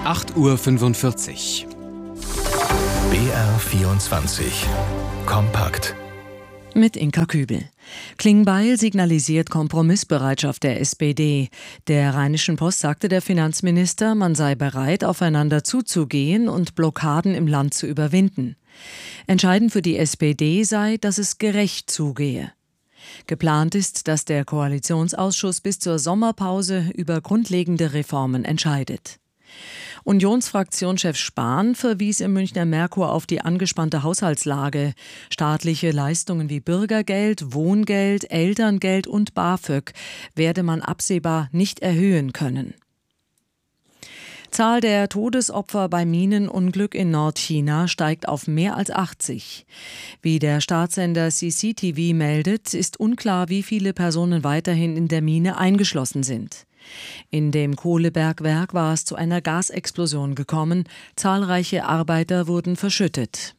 8:45 Uhr. BR24 Kompakt. Mit Inka Kübel. Klingbeil signalisiert Kompromissbereitschaft der SPD. Der Rheinischen Post sagte der Finanzminister, man sei bereit, aufeinander zuzugehen und Blockaden im Land zu überwinden. Entscheidend für die SPD sei, dass es gerecht zugehe. Geplant ist, dass der Koalitionsausschuss bis zur Sommerpause über grundlegende Reformen entscheidet. Unionsfraktionschef Spahn verwies im Münchner Merkur auf die angespannte Haushaltslage. Staatliche Leistungen wie Bürgergeld, Wohngeld, Elterngeld und BAföG werde man absehbar nicht erhöhen können. Zahl der Todesopfer bei Minenunglück in Nordchina steigt auf mehr als 80. Wie der Staatssender CCTV meldet, ist unklar, wie viele Personen weiterhin in der Mine eingeschlossen sind. In dem Kohlebergwerk war es zu einer Gasexplosion gekommen. Zahlreiche Arbeiter wurden verschüttet.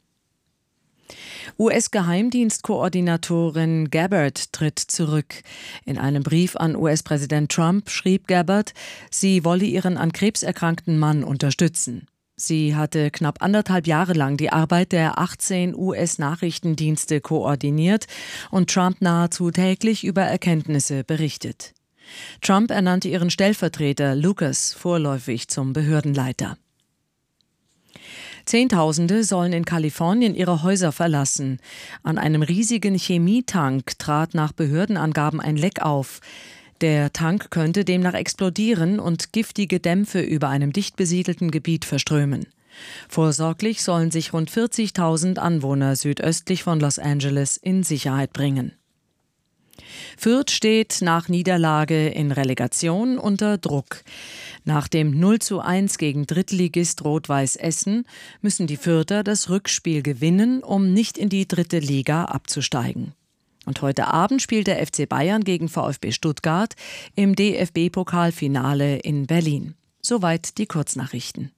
US-Geheimdienstkoordinatorin Gabbard tritt zurück. In einem Brief an US-Präsident Trump schrieb Gabbard, sie wolle ihren an Krebs erkrankten Mann unterstützen. Sie hatte knapp 1,5 Jahre lang die Arbeit der 18 US-Nachrichtendienste koordiniert und Trump nahezu täglich über Erkenntnisse berichtet. Trump ernannte ihren Stellvertreter Lucas vorläufig zum Behördenleiter. Zehntausende sollen in Kalifornien ihre Häuser verlassen. An einem riesigen Chemietank trat nach Behördenangaben ein Leck auf. Der Tank könnte demnach explodieren und giftige Dämpfe über einem dicht besiedelten Gebiet verströmen. Vorsorglich sollen sich rund 40.000 Anwohner südöstlich von Los Angeles in Sicherheit bringen. Fürth steht nach Niederlage in Relegation unter Druck. Nach dem 0:1 gegen Drittligist Rot-Weiß Essen müssen die Fürther das Rückspiel gewinnen, um nicht in die 3. Liga abzusteigen. Und heute Abend spielt der FC Bayern gegen VfB Stuttgart im DFB-Pokalfinale in Berlin. Soweit die Kurznachrichten.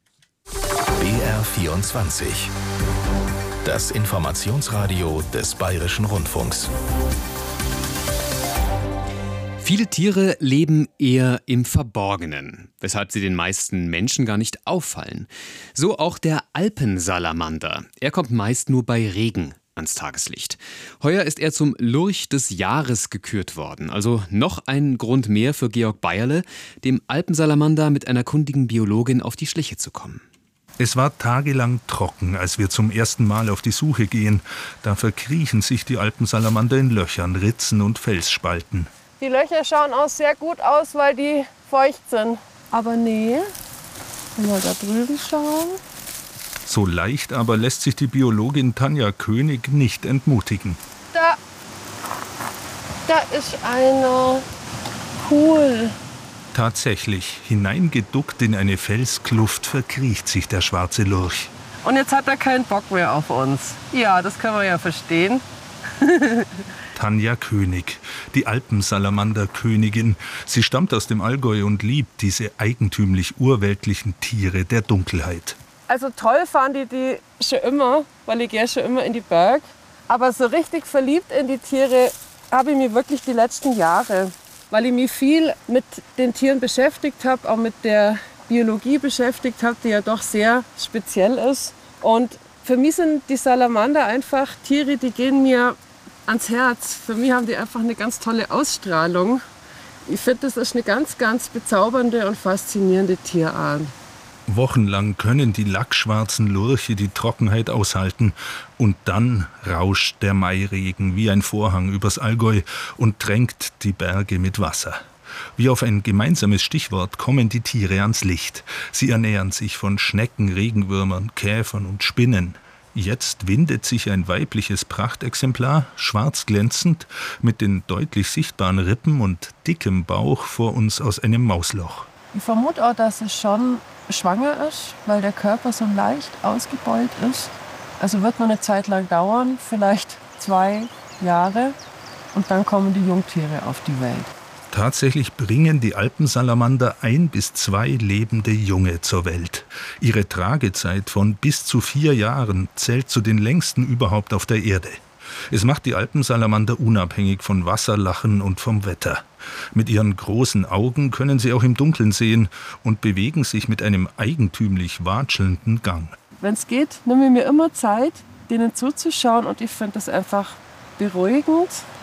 BR24. Das Informationsradio des Bayerischen Rundfunks. Viele Tiere leben eher im Verborgenen, weshalb sie den meisten Menschen gar nicht auffallen. So auch der Alpensalamander. Er kommt meist nur bei Regen ans Tageslicht. Heuer ist er zum Lurch des Jahres gekürt worden. Also noch ein Grund mehr für Georg Beierle, dem Alpensalamander mit einer kundigen Biologin auf die Schliche zu kommen. Es war tagelang trocken, als wir zum ersten Mal auf die Suche gehen. Da verkriechen sich die Alpensalamander in Löchern, Ritzen und Felsspalten. Die Löcher schauen auch sehr gut aus, weil die feucht sind. Aber nee, wenn wir da drüben schauen. So leicht aber lässt sich die Biologin Tanja König nicht entmutigen. Da ist einer. Cool. Tatsächlich, hineingeduckt in eine Felskluft verkriecht sich der schwarze Lurch. Und jetzt hat er keinen Bock mehr auf uns. Ja, das kann man ja verstehen. Tanja König, die Alpensalamander-Königin. Sie stammt aus dem Allgäu und liebt diese eigentümlich urweltlichen Tiere der Dunkelheit. Also toll fand ich die schon immer, weil ich gehe schon immer in die Berge. Aber so richtig verliebt in die Tiere habe ich mich wirklich die letzten Jahre. Weil ich mich viel mit den Tieren beschäftigt habe, auch mit der Biologie beschäftigt habe, die ja doch sehr speziell ist. Und für mich sind die Salamander einfach Tiere, die gehen mir ans Herz. Für mich haben die einfach eine ganz tolle Ausstrahlung. Ich finde, das ist eine ganz, ganz bezaubernde und faszinierende Tierart. Wochenlang können die lackschwarzen Lurche die Trockenheit aushalten. Und dann rauscht der Mairegen wie ein Vorhang übers Allgäu und tränkt die Berge mit Wasser. Wie auf ein gemeinsames Stichwort kommen die Tiere ans Licht. Sie ernähren sich von Schnecken, Regenwürmern, Käfern und Spinnen. Jetzt windet sich ein weibliches Prachtexemplar, schwarz glänzend, mit den deutlich sichtbaren Rippen und dickem Bauch vor uns aus einem Mausloch. Ich vermute auch, dass es schon schwanger ist, weil der Körper so leicht ausgebeult ist. Also wird noch eine Zeit lang dauern, vielleicht 2 Jahre. Und dann kommen die Jungtiere auf die Welt. Tatsächlich bringen die Alpensalamander 1 bis 2 lebende Junge zur Welt. Ihre Tragezeit von bis zu 4 Jahren zählt zu den längsten überhaupt auf der Erde. Es macht die Alpensalamander unabhängig von Wasserlachen und vom Wetter. Mit ihren großen Augen können sie auch im Dunkeln sehen und bewegen sich mit einem eigentümlich watschelnden Gang. Wenn es geht, nehme ich mir immer Zeit, denen zuzuschauen und ich finde das einfach beruhigend